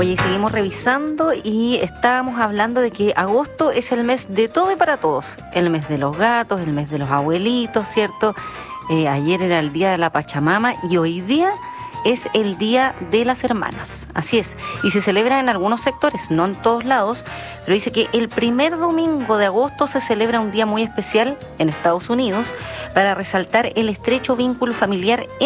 Oye, seguimos revisando y estábamos hablando de que agosto es el mes de todo y para todos. El mes de los gatos, el mes de los abuelitos, ¿cierto? Ayer era el día de la Pachamama y hoy día es el Día de las Hermanas. Así es. Y se celebra en algunos sectores, no en todos lados, pero dice que el primer domingo de agosto se celebra un día muy especial en Estados Unidos para resaltar el estrecho vínculo familiar